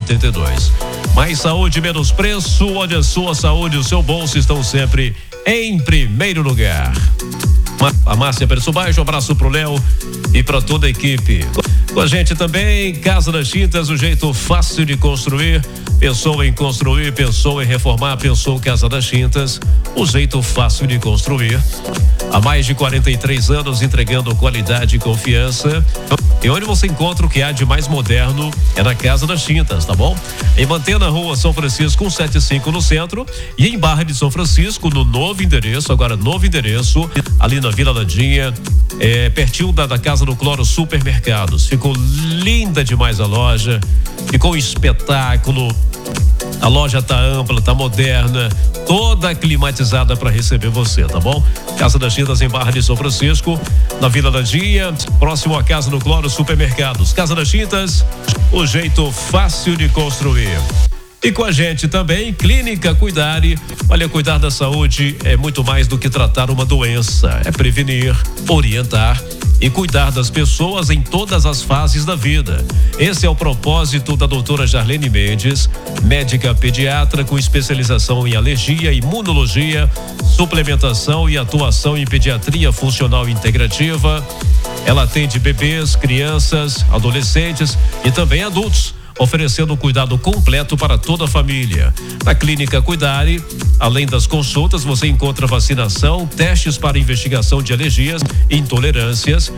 82. Mais saúde, menos preço, onde a sua saúde e o seu bolso estão sempre em primeiro lugar. A Márcia Preço Baixo, um abraço pro Léo e para toda a equipe. Com a gente também, Casa das Tintas, o jeito fácil de construir. Pensou em construir, pensou em reformar, pensou Casa das Tintas, o jeito fácil de construir. Há mais de 43 anos entregando qualidade e confiança. E onde você encontra o que há de mais moderno é na Casa das Tintas, tá bom? Em Mantena, Rua São Francisco 175 no centro e em Barra de São Francisco no novo endereço, ali na Vila Landinha, pertinho da Casa do Cloro Supermercados. Ficou linda demais a loja, ficou um espetáculo. A loja tá ampla, tá moderna, toda climatizada para receber você, tá bom? Casa das Tintas em Barra de São Francisco, na Vila Landinha, próximo à Casa do Cloro Supermercados. Casa das Tintas, o jeito fácil de construir. E com a gente também, Clínica Cuidare. Olha, cuidar da saúde é muito mais do que tratar uma doença. É prevenir, orientar e cuidar das pessoas em todas as fases da vida. Esse é o propósito da doutora Jarlene Mendes, médica pediatra com especialização em alergia, imunologia, suplementação e atuação em pediatria funcional integrativa. Ela atende bebês, crianças, adolescentes e também adultos, oferecendo cuidado completo para toda a família. Na Clínica Cuidare, além das consultas, você encontra vacinação, testes para investigação de alergias, intolerâncias,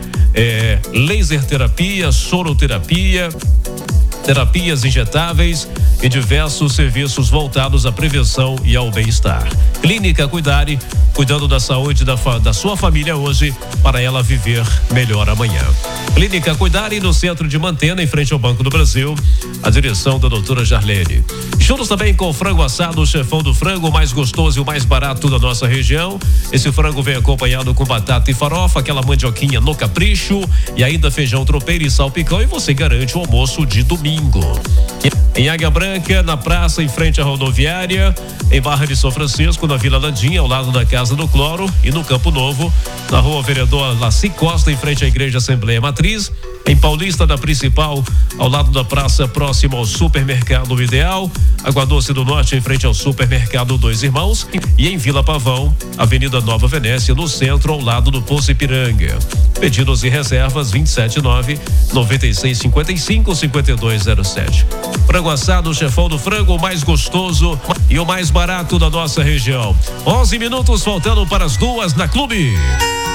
laser terapia, soroterapia, terapias injetáveis e diversos serviços voltados à prevenção e ao bem-estar. Clínica Cuidare, cuidando da saúde da sua família hoje, para ela viver melhor amanhã. Clínica Cuidare, no centro de Mantena, em frente ao Banco do Brasil, a direção da doutora Jarlene. Juntos também com o frango assado, o chefão do frango, o mais gostoso e o mais barato da nossa região. Esse frango vem acompanhado com batata e farofa, aquela mandioquinha no capricho e ainda feijão tropeiro e salpicão, e você garante o almoço de domingo. Em Águia Branca, na praça, em frente à rodoviária, em Barra de São Francisco, na Vila Landinha, ao lado da Casa do Cloro, e no Campo Novo, na Rua Vereador Laci Costa, em frente à Igreja Assembleia Matriz, em Paulista da Principal, ao lado da praça, próximo ao Supermercado Ideal, Água Doce do Norte, em frente ao Supermercado Dois Irmãos, e em Vila Pavão, Avenida Nova Venécia, no centro, ao lado do Poço Ipiranga. Pedidos e reservas 279-9655-5207. Frango assado, chefão do frango, o mais gostoso e o mais barato da nossa região. 11 minutos faltando para as 2 na Clube.